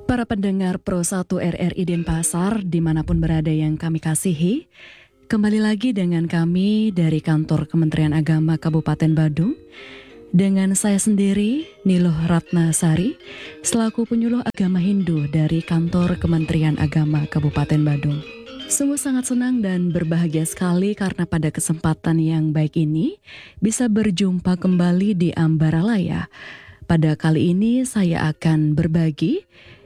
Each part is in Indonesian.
Para pendengar Pro 1 RRI Denpasar dimanapun berada yang kami kasihi, kembali lagi dengan kami dari kantor Kementerian Agama Kabupaten Badung, dengan saya sendiri Niluh Ratnasari selaku penyuluh agama Hindu dari kantor Kementerian Agama Kabupaten Badung. Sungguh sangat senang dan berbahagia sekali karena pada kesempatan yang baik ini bisa berjumpa kembali di Ambaralaya. Pada kali ini saya akan berbagi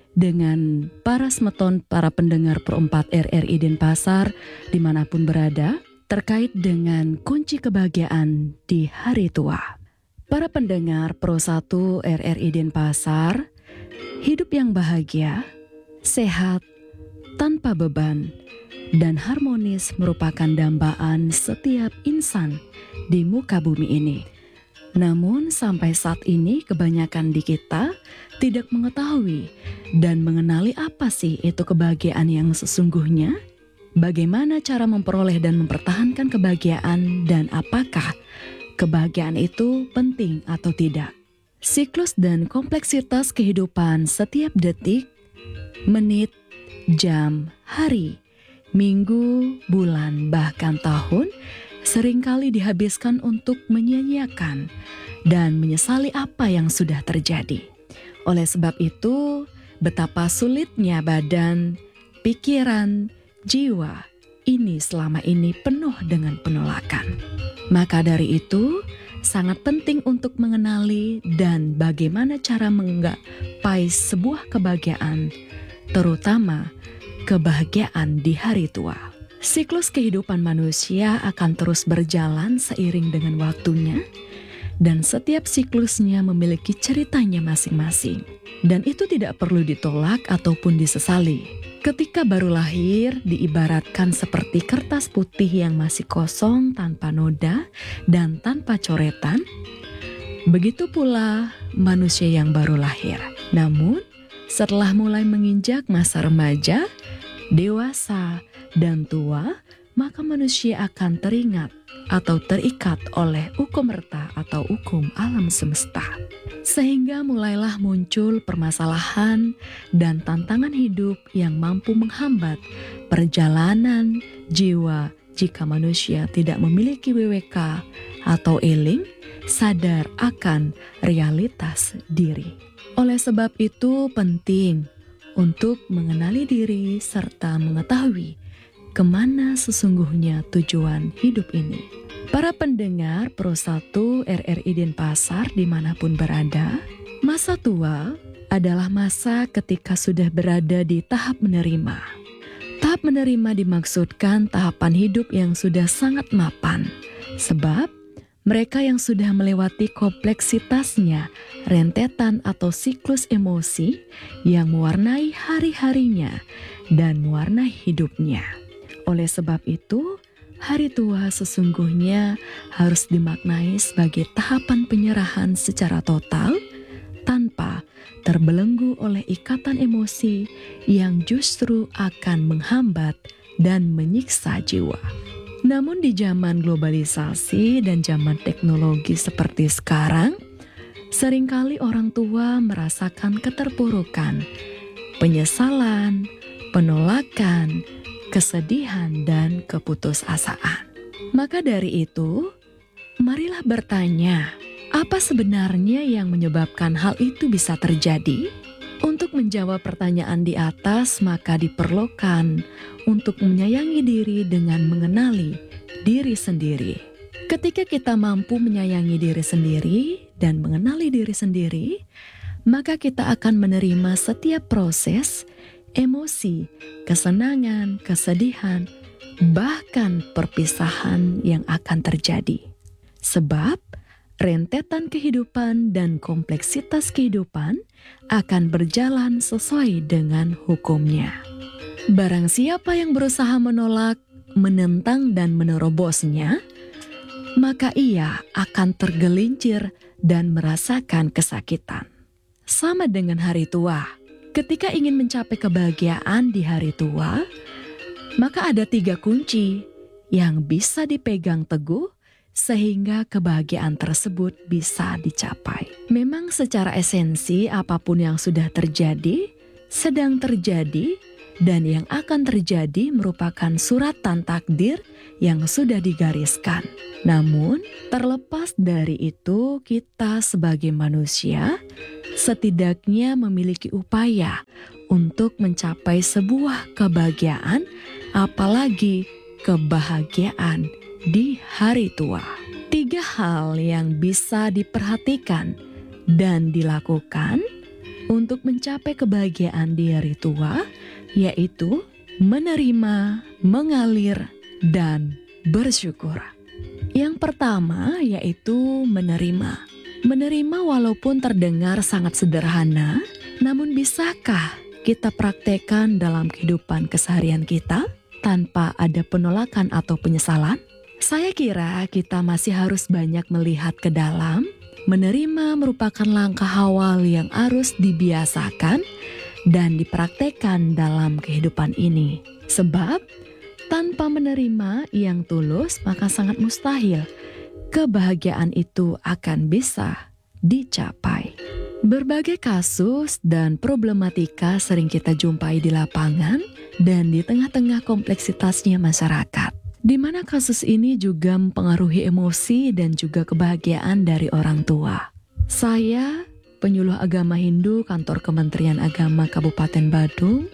dengan para semeton, para pendengar Pro 4 RRI Denpasar dimanapun berada terkait dengan kunci kebahagiaan di hari tua. Para pendengar Pro 1 RRI Denpasar, hidup yang bahagia, sehat, tanpa beban, dan harmonis merupakan dambaan setiap insan di muka bumi ini. Namun sampai saat ini kebanyakan di kita tidak mengetahui dan mengenali apa sih itu kebahagiaan yang sesungguhnya, bagaimana cara memperoleh dan mempertahankan kebahagiaan, dan apakah kebahagiaan itu penting atau tidak. Siklus dan kompleksitas kehidupan setiap detik, menit, jam, hari, minggu, bulan, bahkan tahun seringkali dihabiskan untuk menyia-nyiakan dan menyesali apa yang sudah terjadi. Oleh sebab itu, betapa sulitnya badan, pikiran, jiwa ini selama ini penuh dengan penolakan. Maka dari itu, sangat penting untuk mengenali dan bagaimana cara menggapai sebuah kebahagiaan, terutama kebahagiaan di hari tua. Siklus kehidupan manusia akan terus berjalan seiring dengan waktunya, dan setiap siklusnya memiliki ceritanya masing-masing. Dan itu tidak perlu ditolak ataupun disesali. Ketika baru lahir, diibaratkan seperti kertas putih yang masih kosong, tanpa noda, dan tanpa coretan. Begitu pula manusia yang baru lahir. Namun, setelah mulai menginjak masa remaja, dewasa, dan tua, maka manusia akan teringat atau terikat oleh hukum merta atau hukum alam semesta. Sehingga mulailah muncul permasalahan dan tantangan hidup yang mampu menghambat perjalanan jiwa jika manusia tidak memiliki WWK atau eling, sadar akan realitas diri. Oleh sebab itu penting untuk mengenali diri serta mengetahui kemana sesungguhnya tujuan hidup ini. Para pendengar Pro 1 RRI Denpasar dimanapun berada, masa tua adalah masa ketika sudah berada di tahap menerima. Tahap menerima dimaksudkan tahapan hidup yang sudah sangat mapan, sebab mereka yang sudah melewati kompleksitasnya, rentetan atau siklus emosi yang mewarnai hari-harinya dan mewarnai hidupnya. Oleh sebab itu, hari tua sesungguhnya harus dimaknai sebagai tahapan penyerahan secara total tanpa terbelenggu oleh ikatan emosi yang justru akan menghambat dan menyiksa jiwa. Namun di zaman globalisasi dan zaman teknologi seperti sekarang, seringkali orang tua merasakan keterpurukan, penyesalan, penolakan, kesedihan, dan keputusasaan. Maka dari itu, marilah bertanya, apa sebenarnya yang menyebabkan hal itu bisa terjadi? Untuk menjawab pertanyaan di atas, maka diperlukan untuk menyayangi diri dengan mengenali diri sendiri. Ketika kita mampu menyayangi diri sendiri dan mengenali diri sendiri, maka kita akan menerima setiap proses, emosi, kesenangan, kesedihan, bahkan perpisahan yang akan terjadi. Sebab rentetan kehidupan dan kompleksitas kehidupan akan berjalan sesuai dengan hukumnya. Barang siapa yang berusaha menolak, menentang, dan menerobosnya, maka ia akan tergelincir dan merasakan kesakitan. Sama dengan hari tua. Ketika ingin mencapai kebahagiaan di hari tua, maka ada 3 kunci yang bisa dipegang teguh sehingga kebahagiaan tersebut bisa dicapai. Memang secara esensi apapun yang sudah terjadi, sedang terjadi, dan yang akan terjadi merupakan suratan takdir yang sudah digariskan. Namun, terlepas dari itu, kita sebagai manusia setidaknya memiliki upaya untuk mencapai sebuah kebahagiaan, apalagi kebahagiaan di hari tua. 3 hal yang bisa diperhatikan dan dilakukan untuk mencapai kebahagiaan di hari tua, yaitu menerima, mengalir, dan bersyukur. Yang pertama yaitu menerima. Menerima walaupun terdengar sangat sederhana, namun bisakah kita praktekkan dalam kehidupan keseharian kita tanpa ada penolakan atau penyesalan? Saya kira kita masih harus banyak melihat ke dalam. Menerima merupakan langkah awal yang harus dibiasakan dan dipraktekkan dalam kehidupan ini. Sebab tanpa menerima yang tulus, maka sangat mustahil kebahagiaan itu akan bisa dicapai. Berbagai kasus dan problematika sering kita jumpai di lapangan dan di tengah-tengah kompleksitasnya masyarakat, di mana kasus ini juga mempengaruhi emosi dan juga kebahagiaan dari orang tua. Saya, penyuluh agama Hindu Kantor Kementerian Agama Kabupaten Badung,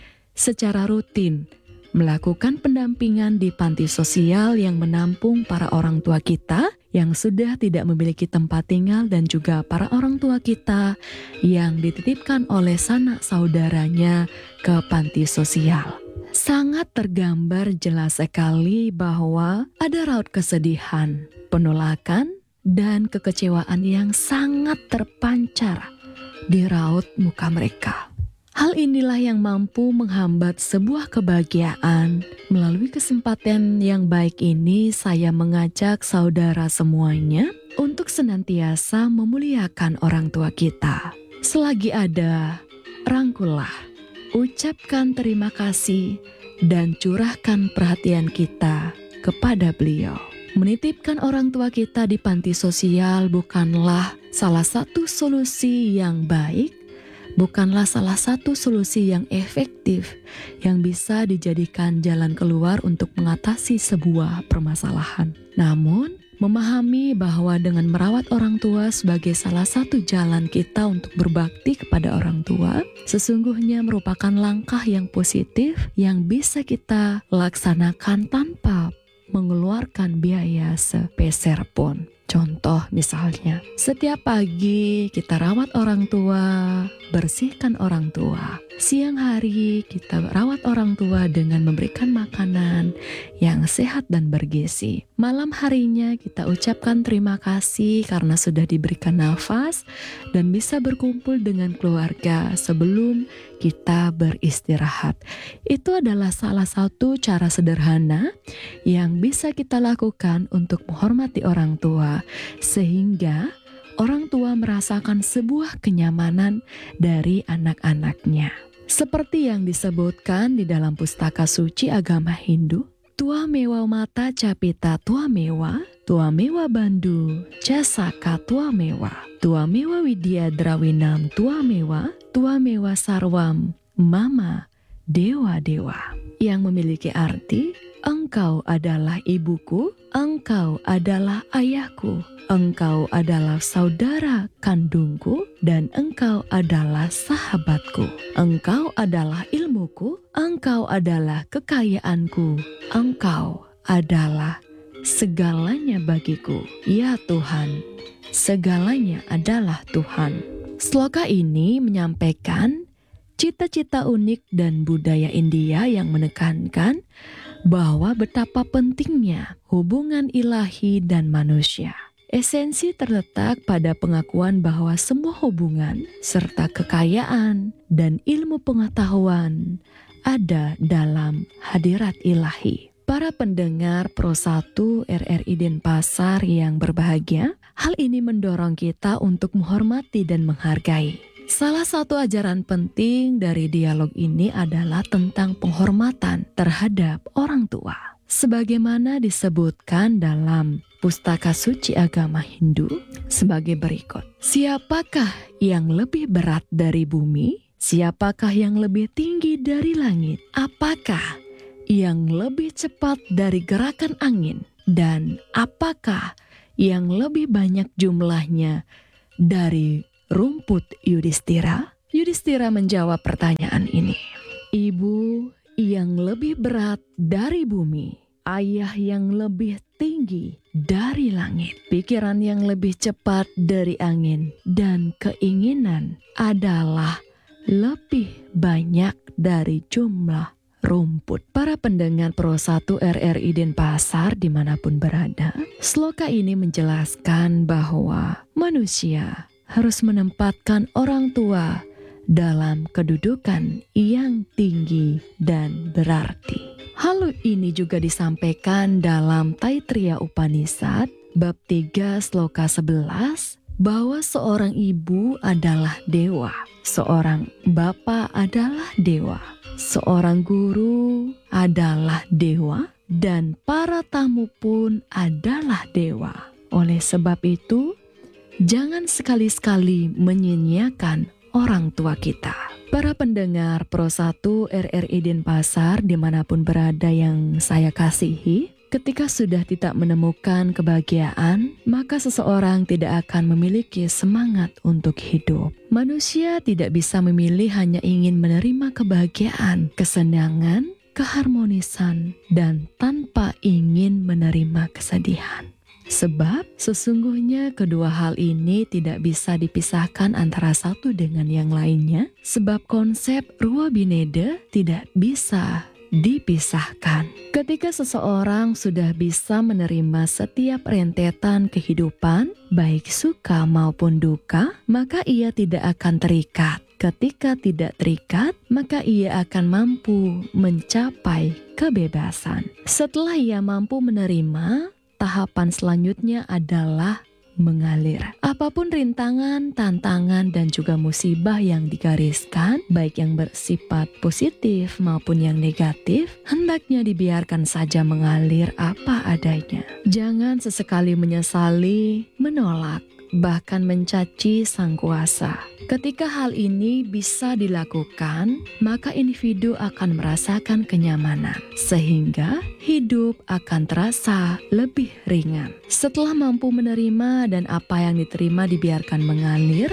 secara rutin melakukan pendampingan di panti sosial yang menampung para orang tua kita yang sudah tidak memiliki tempat tinggal dan juga para orang tua kita yang dititipkan oleh sanak saudaranya ke panti sosial. Sangat tergambar jelas sekali bahwa ada raut kesedihan, penolakan, dan kekecewaan yang sangat terpancar di raut muka mereka. Hal inilah yang mampu menghambat sebuah kebahagiaan. Melalui kesempatan yang baik ini, saya mengajak saudara semuanya untuk senantiasa memuliakan orang tua kita. Selagi ada, rangkullah, ucapkan terima kasih, dan curahkan perhatian kita kepada beliau. Menitipkan orang tua kita di panti sosial bukanlah salah satu solusi yang baik, bukanlah salah satu solusi yang efektif yang bisa dijadikan jalan keluar untuk mengatasi sebuah permasalahan. Namun, memahami bahwa dengan merawat orang tua sebagai salah satu jalan kita untuk berbakti kepada orang tua, sesungguhnya merupakan langkah yang positif yang bisa kita laksanakan tanpa mengeluarkan biaya sepeser pun. Contoh misalnya, setiap pagi kita rawat orang tua, bersihkan orang tua. Siang hari kita rawat orang tua dengan memberikan makanan yang sehat dan bergizi. Malam harinya kita ucapkan terima kasih karena sudah diberikan nafas dan bisa berkumpul dengan keluarga sebelum kita beristirahat. Itu adalah salah satu cara sederhana yang bisa kita lakukan untuk menghormati orang tua, sehingga orang tua merasakan sebuah kenyamanan dari anak-anaknya. Seperti yang disebutkan di dalam pustaka suci agama Hindu, Tua Mewa Mata Capita Tua Mewa Bandu Jasaka Tua Mewa Widya Drawinam Tua Mewa Sarwam Mama Dewa-Dewa, yang memiliki arti engkau adalah ibuku, engkau adalah ayahku, engkau adalah saudara kandungku, dan engkau adalah sahabatku. Engkau adalah ilmuku, engkau adalah kekayaanku, engkau adalah segalanya bagiku. Ya Tuhan, segalanya adalah Tuhan. Sloka ini menyampaikan cita-cita unik dan budaya India yang menekankan bahwa betapa pentingnya hubungan ilahi dan manusia. Esensi terletak pada pengakuan bahwa semua hubungan serta kekayaan dan ilmu pengetahuan ada dalam hadirat ilahi. Para pendengar Pro 1 RRI Denpasar yang berbahagia, hal ini mendorong kita untuk menghormati dan menghargai. Salah satu ajaran penting dari dialog ini adalah tentang penghormatan terhadap orang tua. Sebagaimana disebutkan dalam pustaka suci agama Hindu sebagai berikut. Siapakah yang lebih berat dari bumi? Siapakah yang lebih tinggi dari langit? Apakah yang lebih cepat dari gerakan angin? Dan apakah yang lebih banyak jumlahnya dari rumput Yudhistira? Yudhistira menjawab pertanyaan ini. Ibu yang lebih berat dari bumi, ayah yang lebih tinggi dari langit, pikiran yang lebih cepat dari angin, dan keinginan adalah lebih banyak dari jumlah rumput. Para pendengar Pro 1 RRI Denpasar dimanapun berada, sloka ini menjelaskan bahwa manusia harus menempatkan orang tua dalam kedudukan yang tinggi dan berarti. Hal ini juga disampaikan dalam Taittiriya Upanishad bab 3 sloka 11 bahwa seorang ibu adalah dewa, seorang bapa adalah dewa, seorang guru adalah dewa, dan para tamu pun adalah dewa. Oleh sebab itu, jangan sekali-sekali menyia-nyiakan orang tua kita. Para pendengar Pro 1 RRI Denpasar dimanapun berada yang saya kasihi, ketika sudah tidak menemukan kebahagiaan, maka seseorang tidak akan memiliki semangat untuk hidup. Manusia tidak bisa memilih, hanya ingin menerima kebahagiaan, kesenangan, keharmonisan, dan tanpa ingin menerima kesedihan. Sebab sesungguhnya kedua hal ini tidak bisa dipisahkan antara satu dengan yang lainnya, sebab konsep Rua Bineda tidak bisa dipisahkan. Ketika seseorang sudah bisa menerima setiap rentetan kehidupan, baik suka maupun duka, maka ia tidak akan terikat. Ketika tidak terikat, maka ia akan mampu mencapai kebebasan. Setelah ia mampu menerima, tahapan selanjutnya adalah mengalir. Apapun rintangan, tantangan, dan juga musibah yang digariskan, baik yang bersifat positif maupun yang negatif, hendaknya dibiarkan saja mengalir apa adanya. Jangan sesekali menyesali, menolak, bahkan mencaci sang kuasa. Ketika hal ini bisa dilakukan, maka individu akan merasakan kenyamanan, sehingga hidup akan terasa lebih ringan. Setelah mampu menerima dan apa yang diterima dibiarkan mengalir,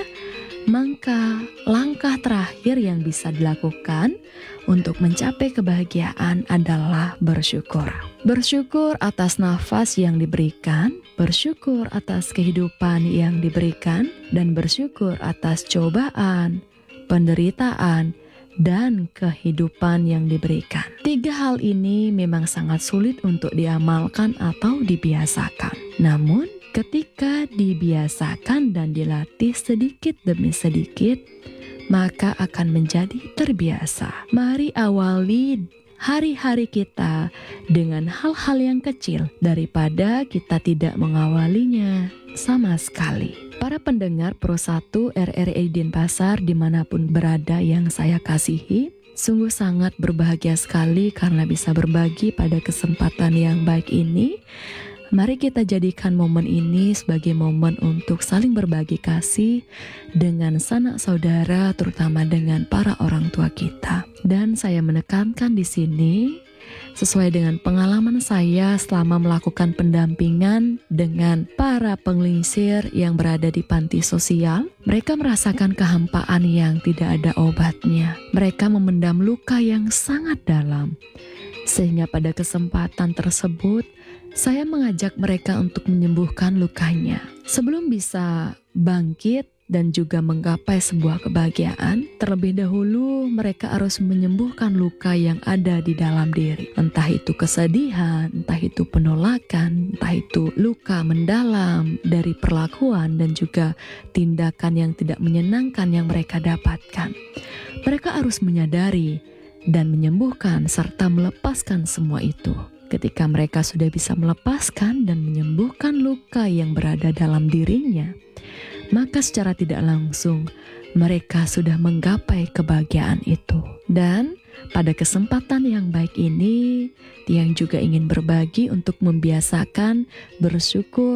maka langkah terakhir yang bisa dilakukan untuk mencapai kebahagiaan adalah bersyukur. Bersyukur atas nafas yang diberikan, bersyukur atas kehidupan yang diberikan, dan bersyukur atas cobaan, penderitaan, dan kehidupan yang diberikan. 3 hal ini memang sangat sulit untuk diamalkan atau dibiasakan. Namun, ketika dibiasakan dan dilatih sedikit demi sedikit, maka akan menjadi terbiasa. Mari awali hari-hari kita dengan hal-hal yang kecil daripada kita tidak mengawalinya sama sekali. Para pendengar Pro 1 RRI Denpasar dimanapun berada yang saya kasihi, sungguh sangat berbahagia sekali karena bisa berbagi pada kesempatan yang baik ini. Mari kita jadikan momen ini sebagai momen untuk saling berbagi kasih dengan sanak saudara, terutama dengan para orang tua kita. Dan saya menekankan di sini, sesuai dengan pengalaman saya selama melakukan pendampingan dengan para penglingsir yang berada di panti sosial, mereka merasakan kehampaan yang tidak ada obatnya. Mereka memendam luka yang sangat dalam. Sehingga pada kesempatan tersebut, saya mengajak mereka untuk menyembuhkan lukanya. Sebelum bisa bangkit dan juga menggapai sebuah kebahagiaan, terlebih dahulu mereka harus menyembuhkan luka yang ada di dalam diri. Entah itu kesedihan, entah itu penolakan, entah itu luka mendalam dari perlakuan dan juga tindakan yang tidak menyenangkan yang mereka dapatkan. Mereka harus menyadari dan menyembuhkan serta melepaskan semua itu. Ketika mereka sudah bisa melepaskan dan menyembuhkan luka yang berada dalam dirinya, maka secara tidak langsung mereka sudah menggapai kebahagiaan itu. Dan pada kesempatan yang baik ini, Tiang juga ingin berbagi untuk membiasakan bersyukur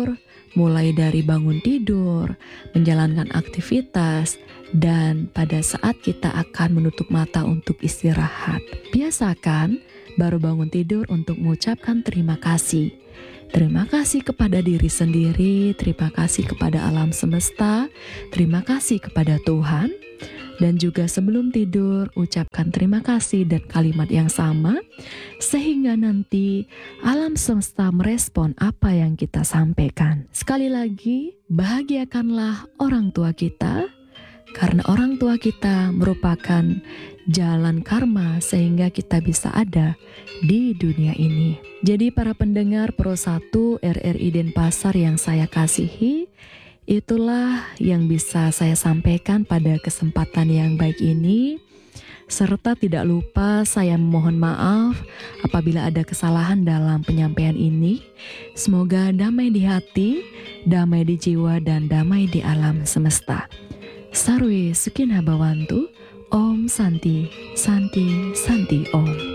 mulai dari bangun tidur, menjalankan aktivitas, dan pada saat kita akan menutup mata untuk istirahat. Biasakan baru bangun tidur untuk mengucapkan terima kasih. Terima kasih kepada diri sendiri, terima kasih kepada alam semesta, terima kasih kepada Tuhan. Dan juga sebelum tidur, ucapkan terima kasih dan kalimat yang sama, sehingga nanti alam semesta merespon apa yang kita sampaikan. Sekali lagi, bahagiakanlah orang tua kita, karena orang tua kita merupakan jalan karma sehingga kita bisa ada di dunia ini. Jadi para pendengar Pro 1 RRI Denpasar yang saya kasihi, itulah yang bisa saya sampaikan pada kesempatan yang baik ini. Serta tidak lupa saya memohon maaf apabila ada kesalahan dalam penyampaian ini. Semoga damai di hati, damai di jiwa, dan damai di alam semesta. Sarwe Sukinha Bawantu. Om Santi, Santi, Santi Om.